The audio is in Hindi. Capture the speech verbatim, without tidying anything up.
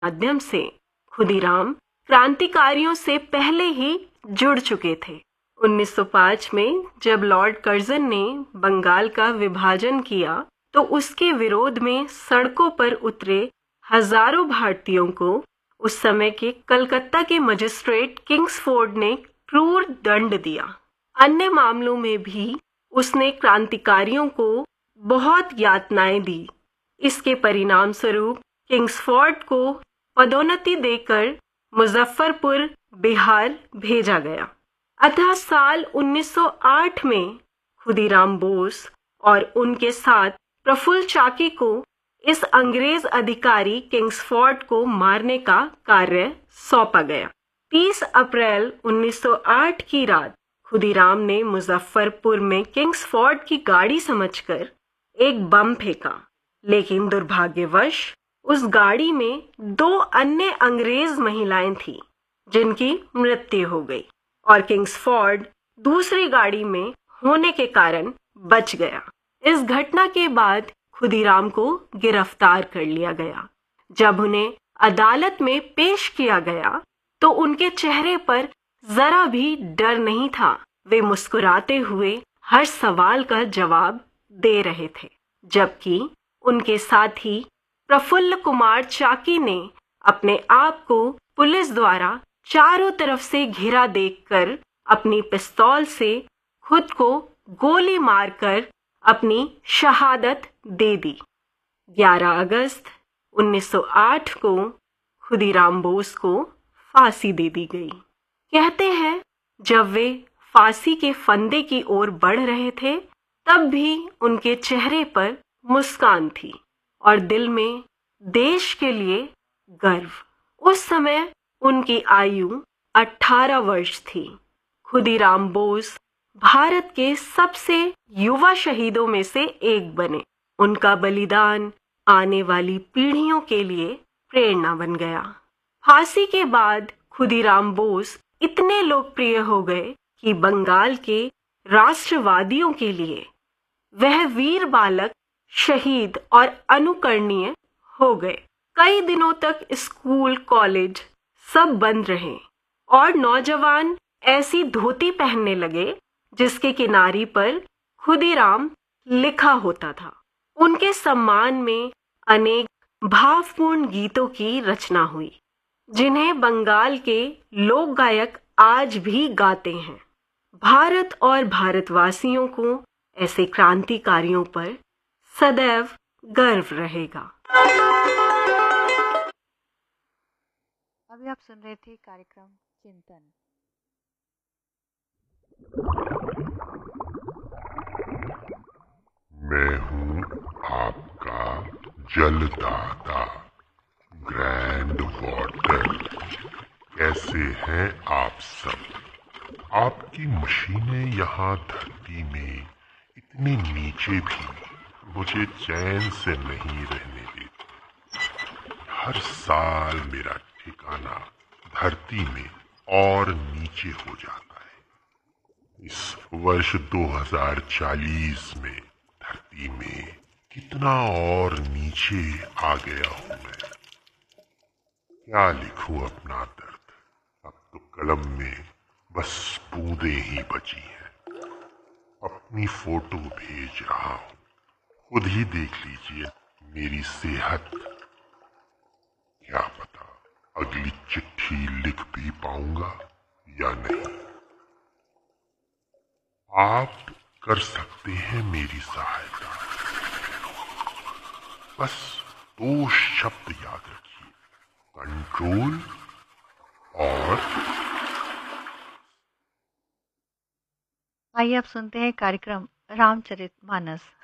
माध्यम से खुदीराम क्रांतिकारियों से पहले ही जुड़ चुके थे। उन्नीस सौ पाँच में जब लॉर्ड कर्जन ने बंगाल का विभाजन किया तो उसके विरोध में सड़कों पर उतरे हजारों भारतीयों को उस समय के कलकत्ता के मजिस्ट्रेट किंग्सफोर्ड ने क्रूर दंड दिया। अन्य मामलों में भी उसने क्रांतिकारियों को बहुत यातनाएं दी। इसके परिणाम स्वरूप किंग्सफोर्ड को पदोन्नति देकर मुजफ्फरपुर, बिहार भेजा गया। अतः साल उन्नीस सौ आठ में खुदीराम बोस और उनके साथ प्रफुल्ल चाकी को इस अंग्रेज अधिकारी किंग्सफोर्ड को मारने का कार्य सौंपा गया। तीस अप्रैल उन्नीस सौ आठ की रात खुदीराम ने मुजफ्फरपुर में किंग्सफोर्ड की गाड़ी समझकर एक बम फेंका, लेकिन दुर्भाग्यवश उस गाड़ी में दो अन्य अंग्रेज महिलाएं थीं, जिनकी मृत्यु हो गई और किंग्सफोर्ड दूसरी गाड़ी में होने के कारण बच गया। इस घटना के बाद खुदीराम को गिरफ्तार कर लिया गया। जब उन्हें अदालत में पेश किया गया तो उनके चेहरे पर जरा भी डर नहीं था। वे मुस्कुराते हुए हर सवाल का जवाब दे रहे थे, जबकि उनके साथी प्रफुल्ल कुमार चाकी ने अपने आप को पुलिस द्वारा चारों तरफ से घिरा देखकर अपनी पिस्तौल से खुद को गोली मारकर अपनी शहादत दे दी। ग्यारह अगस्त उन्नीस सौ आठ को खुदीराम बोस को फांसी दे दी गई। कहते हैं जब वे फांसी के फंदे की ओर बढ़ रहे थे तब भी उनके चेहरे पर मुस्कान थी और दिल में देश के लिए गर्व। उस समय उनकी आयु अठारह वर्ष थी। खुदीराम बोस भारत के सबसे युवा शहीदों में से एक बने। उनका बलिदान आने वाली पीढ़ियों के लिए प्रेरणा बन गया। फांसी के बाद खुदीराम बोस इतने लोकप्रिय हो गए कि बंगाल के राष्ट्रवादियों के लिए वह वीर बालक, शहीद और अनुकरणीय हो गए। कई दिनों तक स्कूल, कॉलेज सब बंद रहे और नौजवान ऐसी धोती पहनने लगे जिसके किनारी पर खुदीराम लिखा होता था। उनके सम्मान में अनेक भावपूर्ण गीतों की रचना हुई, जिन्हें बंगाल के लोक गायक आज भी गाते हैं। भारत और भारतवासियों को ऐसे क्रांतिकारियों पर सदैव गर्व रहेगा। अभी आप सुन रहे थे कार्यक्रम चिंतन। मैं हूँ आपका जलदाता ग्रैंड वाटर। कैसे हैं आप सब? आपकी मशीनें यहाँ धरती में इतनी नीचे भी मुझे चैन से नहीं रहने देती। हर साल मेरा ठिकाना धरती में और नीचे हो जाता है। इस वर्ष दो हज़ार चालीस में धरती में कितना और नीचे आ गया हूं मैं। क्या लिखूं अपना दर्द? अब तो कलम में बस बूंदें ही बची हैं। अपनी फोटो भेज रहा हूं, खुद ही देख लीजिए मेरी सेहत। क्या पता अगली चिट्ठी लिख भी पाऊंगा या नहीं। आप कर सकते हैं मेरी सहायता। बस दो शब्द याद रखिए, कंट्रोल और। आइए अब सुनते हैं कार्यक्रम रामचरितमानस।